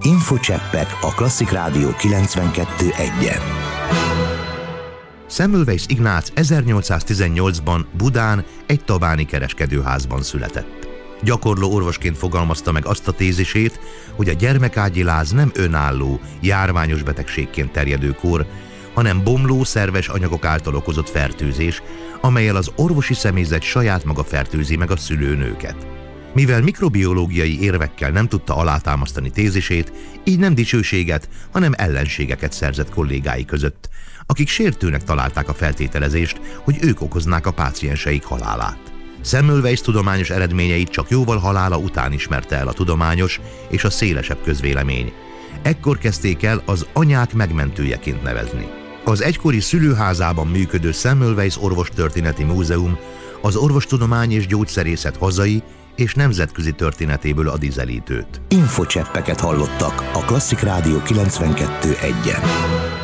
Infocseppek a Klasszik Rádió 92.1-en. Semmelweis Ignác 1818-ban Budán egy tabáni kereskedőházban született. Gyakorló orvosként fogalmazta meg azt a tézisét, hogy a gyermekágyi láz nem önálló, járványos betegségként terjedő kór, hanem bomló szerves anyagok által okozott fertőzés, amellyel az orvosi személyzet saját maga fertőzi meg a szülőnőket. Mivel mikrobiológiai érvekkel nem tudta alátámasztani tézisét, így nem dicsőséget, hanem ellenségeket szerzett kollégái között, akik sértőnek találták a feltételezést, hogy ők okoznák a pácienseik halálát. Semmelweis tudományos eredményeit csak jóval halála után ismerte el a tudományos és a szélesebb közvélemény. Ekkor kezdték el az anyák megmentőjeként nevezni. Az egykori szülőházában működő Semmelweis Orvostörténeti Múzeum az orvostudomány és gyógyszerészet hazai és nemzetközi történetéből ad ízelítőt. Infocseppeket hallottak a Klasszik Rádió 92.1-en.